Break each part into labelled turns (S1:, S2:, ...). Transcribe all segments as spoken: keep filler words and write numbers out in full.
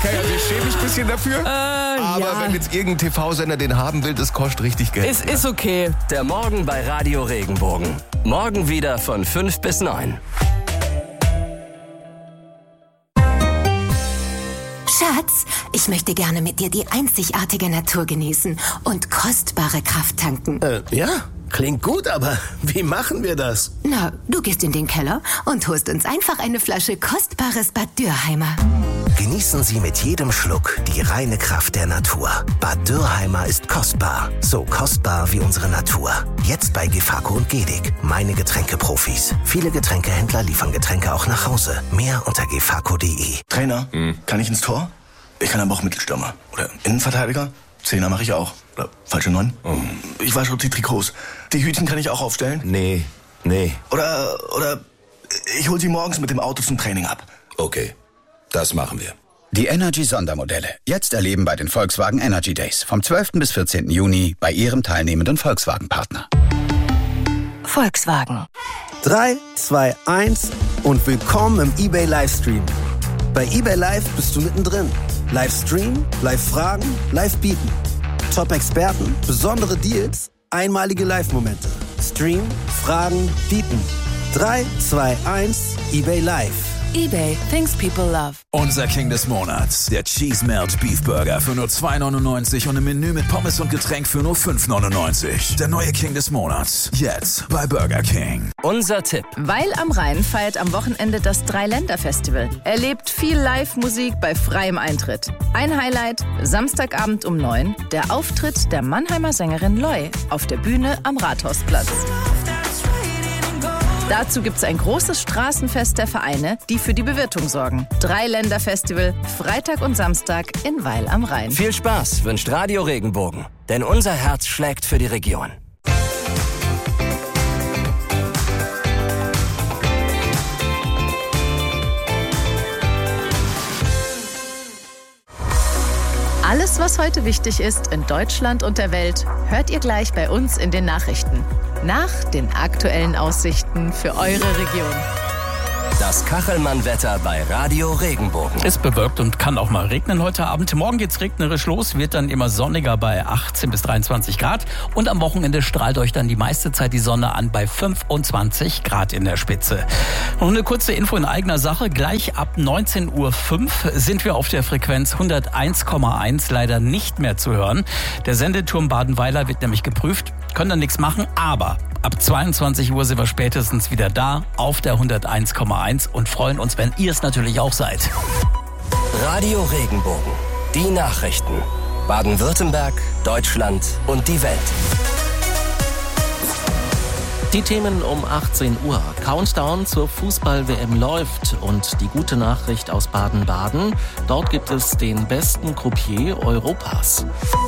S1: okay, also ich schäme mich ein bisschen dafür.
S2: Äh,
S1: aber
S2: ja.
S1: wenn jetzt irgendein T V-Sender den haben will, das kostet richtig Geld.
S2: Es ist okay.
S3: Der Morgen bei Radio Regenbogen. Morgen wieder von fünf bis neun.
S4: Schatz, ich möchte gerne mit dir die einzigartige Natur genießen und kostbare Kraft tanken.
S5: Äh, ja, klingt gut, aber wie machen wir das?
S4: Na, du gehst in den Keller und holst uns einfach eine Flasche kostbares Bad Dürrheimer.
S6: Genießen Sie mit jedem Schluck die reine Kraft der Natur. Bad Dürrheimer ist kostbar. So kostbar wie unsere Natur. Jetzt bei Gefako und Gedig. Meine Getränkeprofis. Viele Getränkehändler liefern Getränke auch nach Hause. Mehr unter gefako punkt de.
S7: Trainer, hm. kann ich ins Tor? Ich kann aber auch Mittelstürmer. Oder Innenverteidiger. Zehner mache ich auch. Oder falsche Neun. Oh. Ich wasche die Trikots. Die Hütchen kann ich auch aufstellen?
S1: Nee, nee.
S7: Oder, oder ich hol sie morgens mit dem Auto zum Training ab.
S1: Okay, das machen wir.
S8: Die Energy-Sondermodelle. Jetzt erleben bei den Volkswagen Energy Days. Vom zwölften bis vierzehnten Juni bei Ihrem teilnehmenden Volkswagen-Partner.
S4: Volkswagen.
S9: drei, zwei, eins und willkommen im eBay Livestream. Bei eBay Live bist du mittendrin. Livestream, Live-Fragen, Live-Bieten. Top-Experten, besondere Deals, einmalige Live-Momente. Stream, Fragen, Bieten. drei, zwei, eins, eBay Live.
S10: eBay, things people love.
S11: Unser King des Monats, der Cheese Melt Beef Burger für nur zwei neunundneunzig und ein Menü mit Pommes und Getränk für nur fünf neunundneunzig. Der neue King des Monats, jetzt bei Burger King.
S3: Unser Tipp.
S10: Weil am Rhein feiert am Wochenende das Drei-Länder-Festival. Erlebt viel Live-Musik bei freiem Eintritt. Ein Highlight, Samstagabend um neun, der Auftritt der Mannheimer Sängerin Loi auf der Bühne am Rathausplatz. Dazu gibt es ein großes Straßenfest der Vereine, die für die Bewirtung sorgen. Drei-Länder-Festival, Freitag und Samstag in Weil am Rhein.
S3: Viel Spaß wünscht Radio Regenbogen, denn unser Herz schlägt für die Region.
S10: Alles, was heute wichtig ist in Deutschland und der Welt, hört ihr gleich bei uns in den Nachrichten. Nach den aktuellen Aussichten für eure Region.
S3: Das Kachelmann-Wetter bei Radio Regenbogen.
S12: Es bewölkt und kann auch mal regnen heute Abend. Morgen geht's regnerisch los, wird dann immer sonniger bei achtzehn bis dreiundzwanzig Grad. Und am Wochenende strahlt euch dann die meiste Zeit die Sonne an bei fünfundzwanzig Grad in der Spitze. Noch eine kurze Info in eigener Sache. Gleich ab neunzehn Uhr fünf sind wir auf der Frequenz hunderteins Komma eins leider nicht mehr zu hören. Der Sendeturm Badenweiler wird nämlich geprüft. Können dann nichts machen, aber ab zweiundzwanzig Uhr sind wir spätestens wieder da auf der hunderteins Komma eins und freuen uns, wenn ihr es natürlich auch seid.
S3: Radio Regenbogen. Die Nachrichten. Baden-Württemberg, Deutschland und die Welt. Die Themen um achtzehn Uhr. Countdown zur Fußball-W M läuft und die gute Nachricht aus Baden-Baden. Dort gibt es den besten Croupier Europas.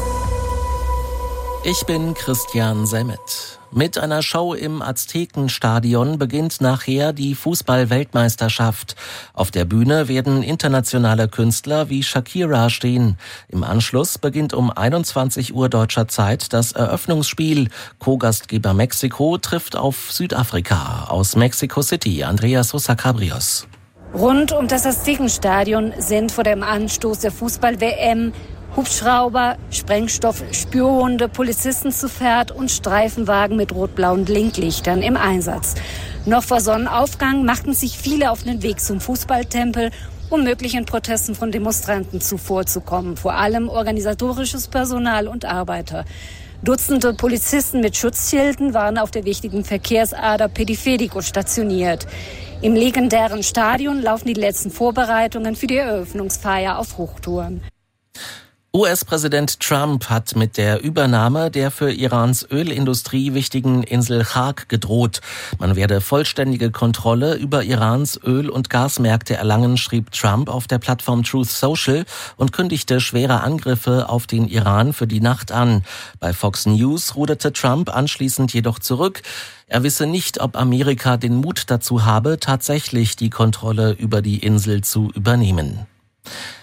S3: Ich bin Christian Semmet. Mit einer Show im Aztekenstadion beginnt nachher die Fußball-Weltmeisterschaft. Auf der Bühne werden internationale Künstler wie Shakira stehen. Im Anschluss beginnt um einundzwanzig Uhr deutscher Zeit das Eröffnungsspiel. Co-Gastgeber Mexiko trifft auf Südafrika. Aus Mexico City, Andreas Sosa Cabrios.
S13: Rund um das Aztekenstadion sind vor dem Anstoß der Fußball-W M Hubschrauber, Sprengstoff, Spürhunde, Polizisten zu Pferd und Streifenwagen mit rot-blauen Blinklichtern im Einsatz. Noch vor Sonnenaufgang machten sich viele auf den Weg zum Fußballtempel, um möglichen Protesten von Demonstranten zuvorzukommen. Vor allem organisatorisches Personal und Arbeiter. Dutzende Polizisten mit Schutzschilden waren auf der wichtigen Verkehrsader Pediférico stationiert. Im legendären Stadion laufen die letzten Vorbereitungen für die Eröffnungsfeier auf Hochtouren.
S3: U S-Präsident Trump hat mit der Übernahme der für Irans Ölindustrie wichtigen Insel Chag gedroht. Man werde vollständige Kontrolle über Irans Öl- und Gasmärkte erlangen, schrieb Trump auf der Plattform Truth Social und kündigte schwere Angriffe auf den Iran für die Nacht an. Bei Fox News ruderte Trump anschließend jedoch zurück. Er wisse nicht, ob Amerika den Mut dazu habe, tatsächlich die Kontrolle über die Insel zu übernehmen.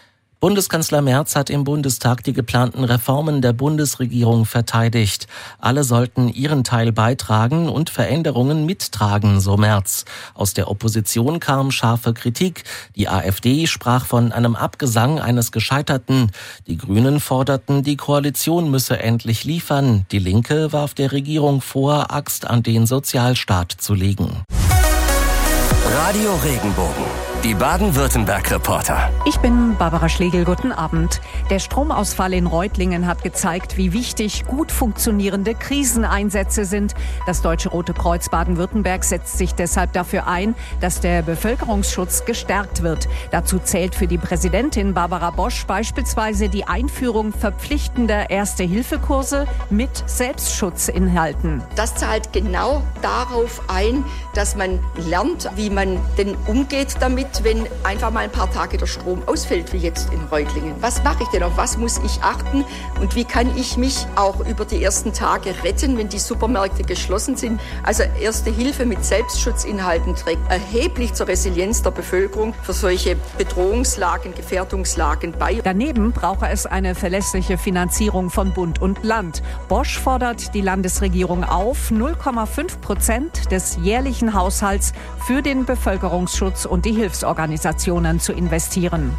S3: Bundeskanzler Merz hat im Bundestag die geplanten Reformen der Bundesregierung verteidigt. Alle sollten ihren Teil beitragen und Veränderungen mittragen, so Merz. Aus der Opposition kam scharfe Kritik. Die AfD sprach von einem Abgesang eines Gescheiterten. Die Grünen forderten, die Koalition müsse endlich liefern. Die Linke warf der Regierung vor, Axt an den Sozialstaat zu legen.
S2: Radio Regenbogen, die Baden-Württemberg-Reporter.
S14: Ich bin Barbara Schlegel, guten Abend. Der Stromausfall in Reutlingen hat gezeigt, wie wichtig gut funktionierende Kriseneinsätze sind. Das Deutsche Rote Kreuz Baden-Württemberg setzt sich deshalb dafür ein, dass der Bevölkerungsschutz gestärkt wird. Dazu zählt für die Präsidentin Barbara Bosch beispielsweise die Einführung verpflichtender Erste-Hilfe-Kurse mit Selbstschutzinhalten.
S15: Das zahlt genau darauf ein, dass man lernt, wie man denn umgeht damit, wenn einfach mal ein paar Tage der Strom ausfällt, wie jetzt in Reutlingen. Was mache ich denn? Auf was muss ich achten? Und wie kann ich mich auch über die ersten Tage retten, wenn die Supermärkte geschlossen sind? Also Erste Hilfe mit Selbstschutzinhalten trägt erheblich zur Resilienz der Bevölkerung für solche Bedrohungslagen, Gefährdungslagen bei.
S14: Daneben brauche es eine verlässliche Finanzierung von Bund und Land. Bosch fordert die Landesregierung auf, null Komma fünf Prozent des jährlichen Haushalts für den Bevölkerungsschutz und die Hilfsorganisationen zu investieren.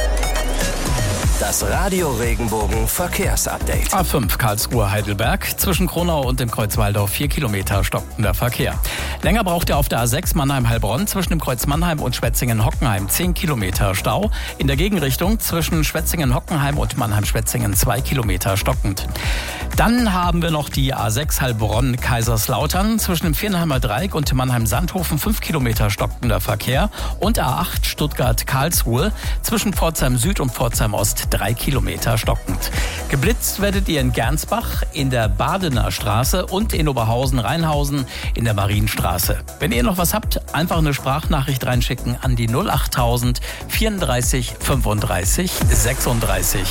S2: Das Radio Regenbogen Verkehrsupdate.
S12: A fünf Karlsruhe-Heidelberg. Zwischen Kronau und dem Kreuz Waldau vier Kilometer stockender Verkehr. Länger braucht er auf der A sechs Mannheim-Heilbronn zwischen dem Kreuz Mannheim und Schwetzingen-Hockenheim zehn Kilometer Stau. In der Gegenrichtung zwischen Schwetzingen-Hockenheim und Mannheim-Schwetzingen zwei Kilometer stockend. Dann haben wir noch die A sechs Heilbronn-Kaiserslautern zwischen dem Viernheimer Dreieck und dem Mannheim-Sandhofen fünf Kilometer stockender Verkehr. Und A acht Stuttgart-Karlsruhe zwischen Pforzheim Süd und Pforzheim Ost drei Kilometer stockend. Geblitzt werdet ihr in Gernsbach, in der Badener Straße und in Oberhausen-Rheinhausen in der Marienstraße. Wenn ihr noch was habt, einfach eine Sprachnachricht reinschicken an die null achttausend vierunddreißig fünfunddreißig sechsunddreißig.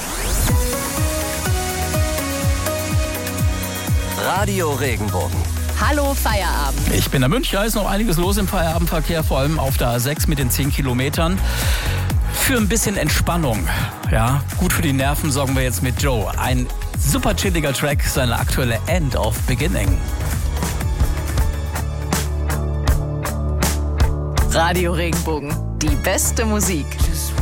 S2: Radio Regenbogen.
S10: Hallo Feierabend.
S12: Ich bin der Münchner, ist noch einiges los im Feierabendverkehr, vor allem auf der A sechs mit den zehn Kilometern. Für ein bisschen Entspannung, ja, gut für die Nerven sorgen wir jetzt mit Joe. Ein super chilliger Track, seine aktuelle End of Beginning.
S10: Radio Regenbogen, die beste Musik.